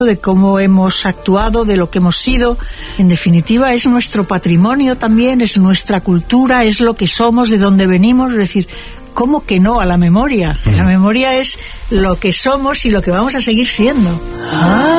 de cómo hemos actuado, de lo que hemos sido. En definitiva, es nuestro patrimonio también, es nuestra cultura, es lo que somos, de dónde venimos. Es decir, ¿cómo que no a la memoria? La memoria es lo que somos y lo que vamos a seguir siendo.